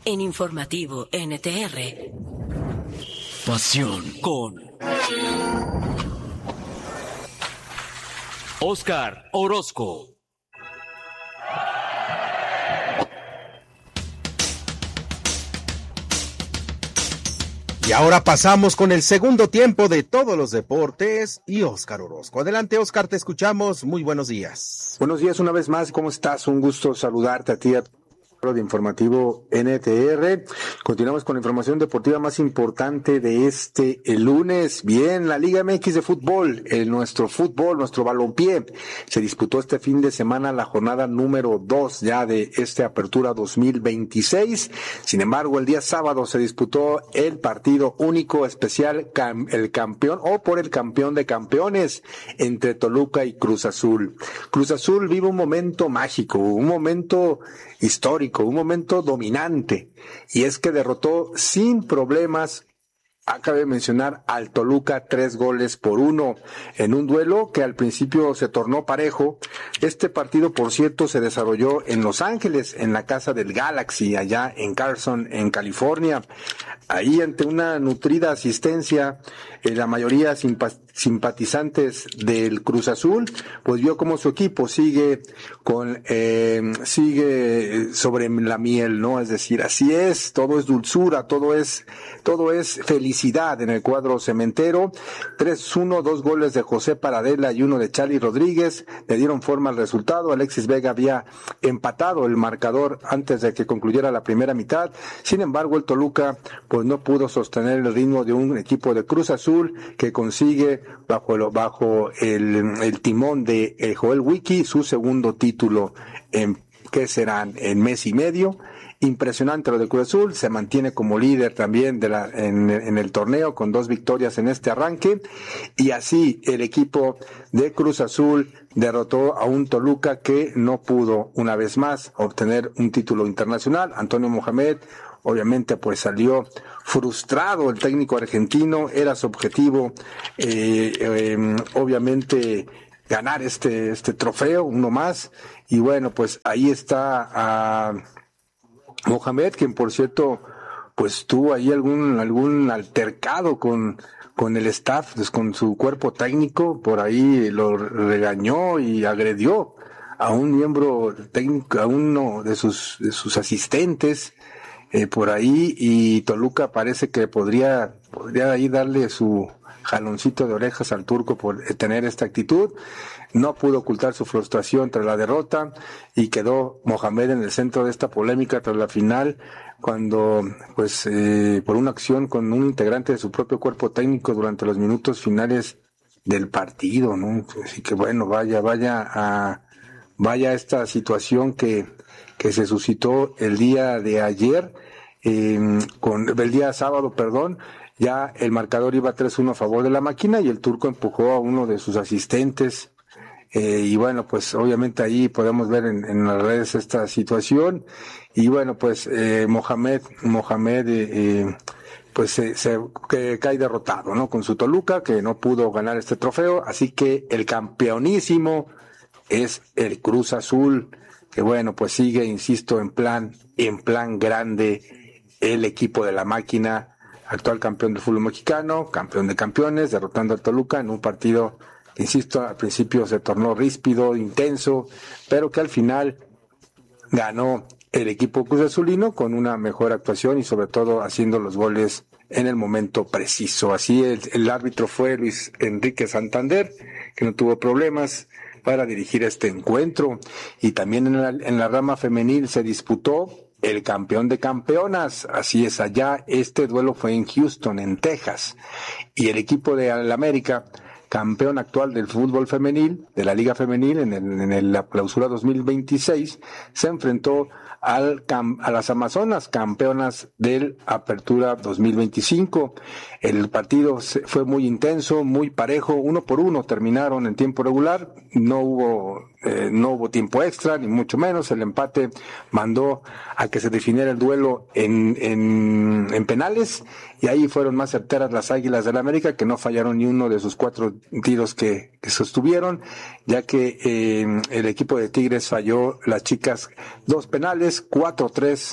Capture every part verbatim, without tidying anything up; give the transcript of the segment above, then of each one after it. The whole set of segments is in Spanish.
en Informativo N T R. Pasión con Oscar Orozco. Y ahora pasamos con el segundo tiempo de todos los deportes y Oscar Orozco. Adelante, Oscar, te escuchamos. Muy buenos días. Buenos días una vez más. ¿Cómo estás? Un gusto saludarte a ti, a de Informativo N T R. Continuamos con la información deportiva más importante de este el lunes. Bien, la Liga M X de fútbol, el nuestro fútbol, nuestro balompié, se disputó este fin de semana la jornada número dos ya de esta apertura dos mil veintiséis. Sin embargo, el día sábado se disputó el partido único especial, cam, el campeón o por el campeón de campeones entre Toluca y Cruz Azul. Cruz Azul vive un momento mágico, un momento histórico, un momento dominante, y es que derrotó sin problemas, acabo de mencionar, al Toluca tres goles por uno, en un duelo que al principio se tornó parejo. Este partido, por cierto, se desarrolló en Los Ángeles, en la casa del Galaxy, allá en Carson, en California. Ahí, ante una nutrida asistencia, eh, la mayoría simpa- simpatizantes del Cruz Azul, pues vio cómo su equipo sigue con, eh, sigue sobre la miel, ¿no? Es decir, así es, todo es dulzura, todo es, todo es felicidad en el cuadro cementero. tres uno, dos goles de José Paradela y uno de Charly Rodríguez le dieron forma al resultado. Alexis Vega había empatado el marcador antes de que concluyera la primera mitad. Sin embargo, el Toluca, pues no pudo sostener el ritmo de un equipo de Cruz Azul que consigue bajo el, bajo el, el timón de eh, Joel Wiki su segundo título en, ¿qué serán? En mes y medio. Impresionante lo de Cruz Azul, se mantiene como líder también de la, en, en el torneo con dos victorias en este arranque, y así el equipo de Cruz Azul derrotó a un Toluca que no pudo una vez más obtener un título internacional. Antonio Mohamed obviamente pues salió frustrado, el técnico argentino, era su objetivo eh, eh, obviamente ganar este este trofeo, uno más, y bueno, pues ahí está a Mohamed, quien por cierto pues tuvo ahí algún algún altercado con con el staff, pues, con su cuerpo técnico, por ahí lo regañó y agredió a un miembro técnico, a uno de sus de sus asistentes. Eh, por ahí, y Toluca parece que podría podría ahí darle su jaloncito de orejas al turco por tener esta actitud. No pudo ocultar su frustración tras la derrota y quedó Mohamed en el centro de esta polémica tras la final, cuando pues eh, por una acción con un integrante de su propio cuerpo técnico durante los minutos finales del partido, ¿no? Así que bueno, vaya vaya a vaya esta situación que que se suscitó el día de ayer, eh, con el día sábado, perdón. Ya el marcador iba tres uno a favor de la máquina y el turco empujó a uno de sus asistentes, eh, y bueno, pues obviamente ahí podemos ver en, en las redes esta situación, y bueno, pues eh, Mohamed, Mohamed eh, eh, pues se, se que cae derrotado, ¿no? Con su Toluca, que no pudo ganar este trofeo, así que el campeonísimo es el Cruz Azul, que bueno, pues sigue, insisto, en plan, en plan grande el equipo de la máquina, actual campeón del fútbol mexicano, campeón de campeones, derrotando al Toluca en un partido que, insisto, al principio se tornó ríspido, intenso, pero que al final ganó el equipo Cruz Azulino con una mejor actuación y sobre todo haciendo los goles en el momento preciso. Así el, el árbitro fue Luis Enrique Santander, que no tuvo problemas para dirigir este encuentro. Y también en la, en la rama femenil se disputó el campeón de campeonas, así es, allá este duelo fue en Houston, en Texas, y el equipo de América, campeón actual del fútbol femenil, de la Liga Femenil en, el, en el, la clausura dos mil veintiséis, se enfrentó al a las Amazonas, campeonas del Apertura dos mil veinticinco. El partido fue muy intenso, muy parejo, uno por uno terminaron en tiempo regular, no hubo eh, no hubo tiempo extra, ni mucho menos. El empate mandó a que se definiera el duelo en, en, en penales, y ahí fueron más certeras las Águilas del América, que no fallaron ni uno de sus cuatro tiros que, que sostuvieron, ya que eh, el equipo de Tigres falló, las chicas, dos penales, cuatro tres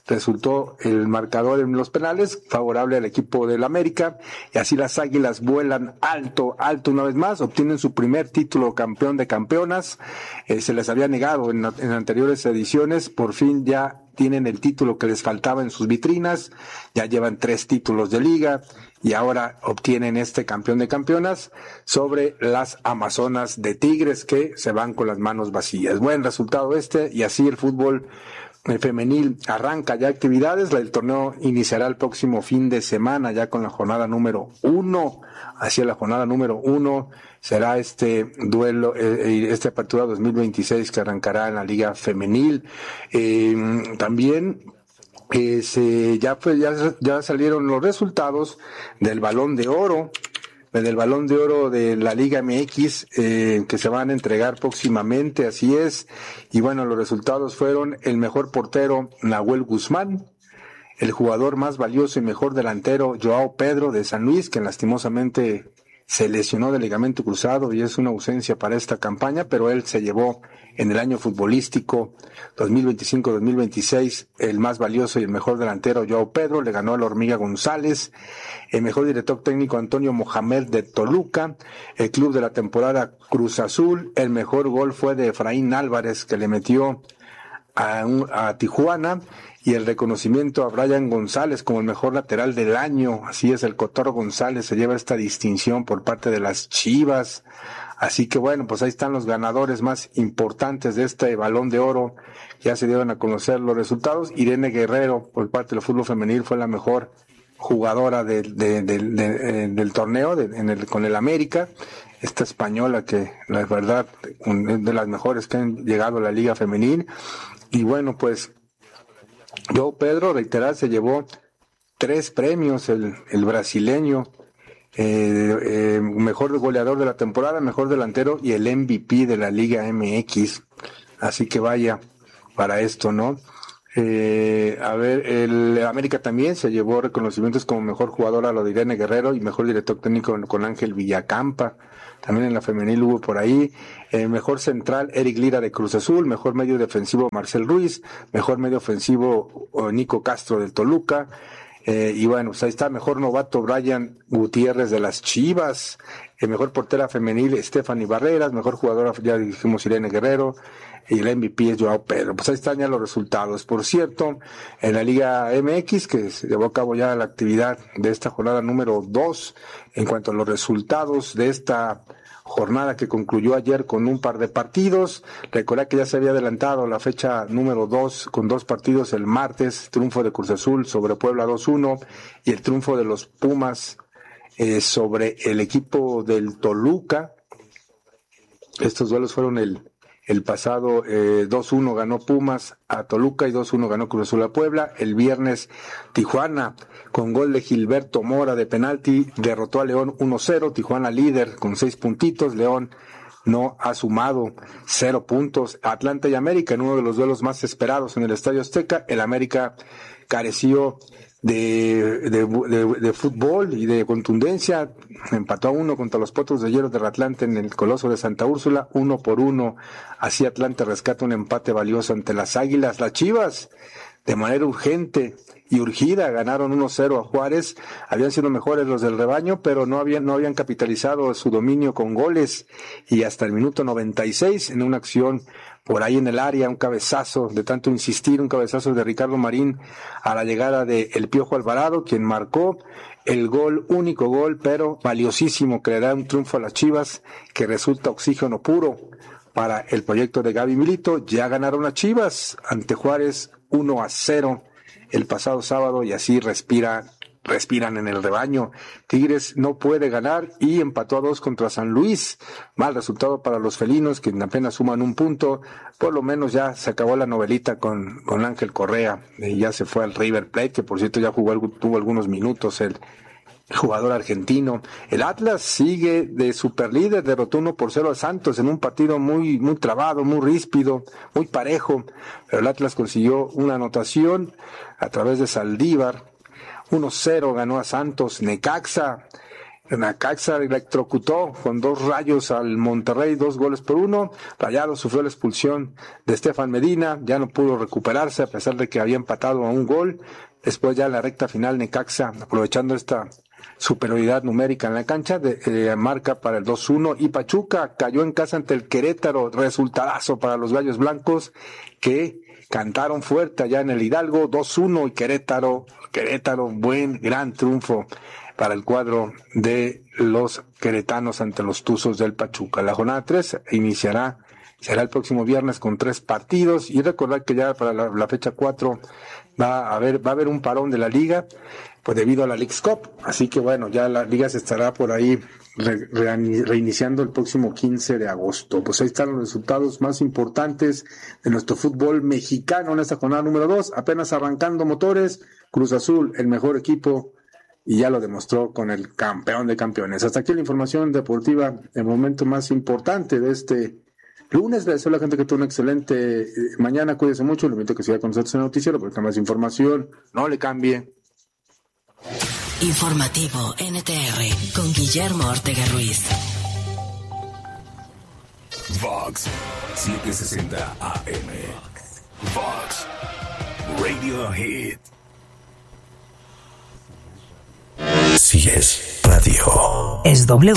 resultó el marcador en los penales favorable al equipo del América, y así las Águilas vuelan alto, alto una vez más, obtienen su primer título campeón de campeonas. Eh, se les había negado en, en anteriores ediciones, por fin ya tienen el título que les faltaba en sus vitrinas, ya llevan tres títulos de liga y ahora obtienen este campeón de campeonas sobre las Amazonas de Tigres, que se van con las manos vacías. Buen resultado este, y así el fútbol femenil arranca ya actividades. El torneo iniciará el próximo fin de semana ya con la jornada número uno. Hacia la jornada número uno será este duelo, eh, esta apertura dos mil veintiséis que arrancará en la liga femenil. Eh, también eh, se, ya, fue, ya, ya salieron los resultados del Balón de Oro. Del Balón de Oro de la Liga M X, eh, que se van a entregar próximamente, así es. Y bueno, los resultados fueron: el mejor portero, Nahuel Guzmán; el jugador más valioso y mejor delantero, Joao Pedro de San Luis, que lastimosamente se lesionó de ligamento cruzado y es una ausencia para esta campaña, pero él se llevó en el año futbolístico dos mil veinticinco dos mil veintiséis el más valioso y el mejor delantero, Joao Pedro. Le ganó a la Hormiga González. El mejor director técnico, Antonio Mohamed de Toluca. El club de la temporada, Cruz Azul. El mejor gol fue de Efraín Álvarez, que le metió a, un, a Tijuana. Y el reconocimiento a Brian González como el mejor lateral del año. Así es, el Cotorro González se lleva esta distinción por parte de las Chivas. Así que bueno, pues ahí están los ganadores más importantes de este Balón de Oro. Ya se dieron a conocer los resultados. Irene Guerrero, por parte del fútbol femenil, fue la mejor jugadora de, de, de, de, de, del torneo de, en el, con el América. Esta española que, la verdad, es de las mejores que han llegado a la liga femenil. Y bueno, pues Joao Pedro, reiterar, se llevó tres premios, el, el brasileño, eh, eh, mejor goleador de la temporada, mejor delantero y el M V P de la Liga M X. Así que vaya para esto, ¿no? Eh, a ver, el América también se llevó reconocimientos como mejor jugadora, lo de Irene Guerrero, y mejor director técnico con Ángel Villacampa. También en la femenil hubo por ahí. Eh, mejor central, Eric Lira de Cruz Azul. Mejor medio defensivo, Marcel Ruiz. Mejor medio ofensivo, Nico Castro del Toluca. Eh, y bueno, pues ahí está. Mejor novato, Brian Gutiérrez de las Chivas. Eh, mejor portera femenil, Stephanie Barreras. Mejor jugadora, ya dijimos, Irene Guerrero. Y el M V P es Joao Pedro. Pues ahí están ya los resultados. Por cierto, en la Liga M X, que se llevó a cabo ya la actividad de esta jornada número dos, en cuanto a los resultados de esta jornada que concluyó ayer con un par de partidos. Recordad que ya se había adelantado la fecha número dos con dos partidos el martes: triunfo de Cruz Azul sobre Puebla dos uno y el triunfo de los Pumas eh, sobre el equipo del Toluca. Estos duelos fueron el El pasado eh, dos uno ganó Pumas a Toluca y dos uno ganó Cruz Azul a Puebla. El viernes Tijuana, con gol de Gilberto Mora de penalti, derrotó a León uno cero. Tijuana líder con seis puntitos. León no ha sumado cero puntos. Atlanta y América, en uno de los duelos más esperados en el Estadio Azteca. El América careció de, de, de, de fútbol y de contundencia. Empató a uno contra los Potros de Hierro de Atlanta en el Coloso de Santa Úrsula, uno por uno. Así Atlanta rescata un empate valioso ante las Águilas. Las Chivas, de manera urgente y urgida, ganaron uno cero a Juárez. Habían sido mejores los del rebaño, pero no habían, no habían capitalizado su dominio con goles. Y hasta el minuto noventa y seis, en una acción por ahí en el área, un cabezazo, de tanto insistir, un cabezazo de Ricardo Marín a la llegada de El Piojo Alvarado, quien marcó el gol, único gol, pero valiosísimo, que le da un triunfo a las Chivas, que resulta oxígeno puro para el proyecto de Gaby Milito. Ya ganaron las Chivas ante Juárez uno a cero el pasado sábado, y así respira respiran en el rebaño. Tigres no puede ganar y empató a dos contra San Luis. Mal resultado para los felinos, que apenas suman un punto. Por lo menos ya se acabó la novelita con, con Ángel Correa, y ya se fue al River Plate, que por cierto ya jugó, tuvo algunos minutos el jugador argentino. El Atlas sigue de superlíder, derrotó uno por cero a Santos en un partido muy, muy trabado, muy ríspido, muy parejo, pero el Atlas consiguió una anotación a través de Saldívar. uno cero ganó a Santos. Necaxa Necaxa electrocutó con dos rayos al Monterrey, dos goles por uno. Rayados sufrió la expulsión de Estefan Medina, ya no pudo recuperarse a pesar de que había empatado a un gol. Después ya en la recta final Necaxa, aprovechando esta superioridad numérica en la cancha, de, eh, marca para el dos uno. Y Pachuca cayó en casa ante el Querétaro, resultadazo para los Gallos Blancos que cantaron fuerte allá en el Hidalgo, dos uno. Y Querétaro, Querétaro, buen, gran triunfo para el cuadro de los queretanos ante los Tuzos del Pachuca. La jornada tres iniciará, será el próximo viernes con tres partidos, y recordar que ya para la, la fecha cuatro va a haber, va a haber un parón de la liga, pues debido a la Leagues Cup, así que bueno, ya la liga se estará por ahí re, re, reiniciando el próximo quince de agosto. Pues ahí están los resultados más importantes de nuestro fútbol mexicano en esta jornada número dos, apenas arrancando motores. Cruz Azul, el mejor equipo, y ya lo demostró con el campeón de campeones. Hasta aquí la información deportiva, el momento más importante de este lunes. Le deseo a la gente que tuvo una excelente eh, mañana. Cuídese mucho, le invito a que siga con nosotros en el noticiero, porque más información, no le cambie. Informativo N T R con Guillermo Ortega Ruiz. Vox setecientos sesenta A M. Vox Radio Hit. Si es radio, es W.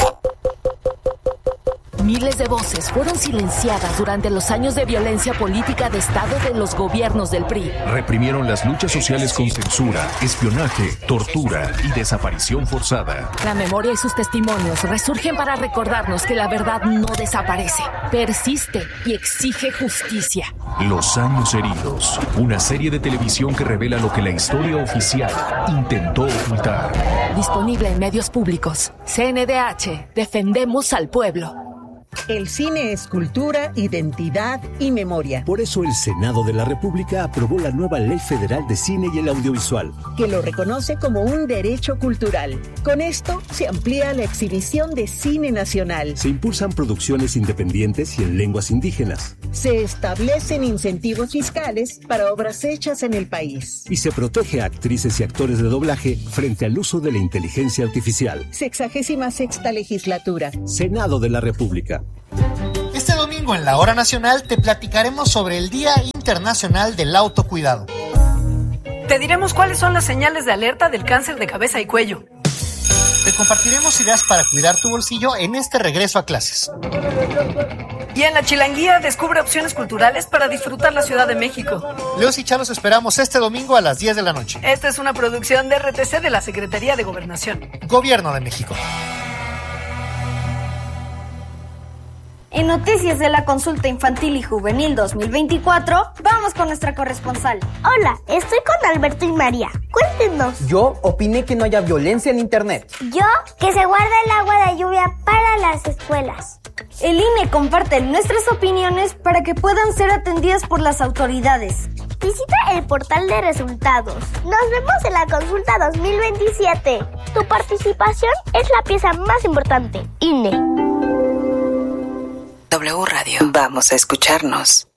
Miles de voces fueron silenciadas durante los años de violencia política de Estado de los gobiernos del P R I. Reprimieron las luchas sociales con censura, espionaje, tortura y desaparición forzada. La memoria y sus testimonios resurgen para recordarnos que la verdad no desaparece, persiste y exige justicia. Los años heridos, una serie de televisión que revela lo que la historia oficial intentó ocultar. Disponible en medios públicos. C N D H, defendemos al pueblo. El cine es cultura, identidad y memoria. Por eso el Senado de la República aprobó la nueva Ley Federal de Cine y el Audiovisual, que lo reconoce como un derecho cultural. Con esto se amplía la exhibición de cine nacional. Se impulsan producciones independientes y en lenguas indígenas. Se establecen incentivos fiscales para obras hechas en el país. Y se protege a actrices y actores de doblaje frente al uso de la inteligencia artificial. Sexagésima sexta legislatura. Senado de la República. Este domingo en la Hora Nacional te platicaremos sobre el Día Internacional del Autocuidado. Te diremos cuáles son las señales de alerta del cáncer de cabeza y cuello. Te compartiremos ideas para cuidar tu bolsillo en este regreso a clases. Y en la Chilanguía descubre opciones culturales para disfrutar la Ciudad de México. Leos y Chalos esperamos este domingo a las diez de la noche. Esta es una producción de R T C de la Secretaría de Gobernación. Gobierno de México. En noticias de la Consulta Infantil y Juvenil dos mil veinticuatro, vamos con nuestra corresponsal. Hola, estoy con Alberto y María. Cuéntenos. Yo opiné que no haya violencia en internet. Yo, que se guarda el agua de lluvia para las escuelas. El I N E comparte nuestras opiniones para que puedan ser atendidas por las autoridades. Visita el portal de resultados. Nos vemos en la Consulta dos mil veintisiete. Tu participación es la pieza más importante. I N E. W Radio. Vamos a escucharnos.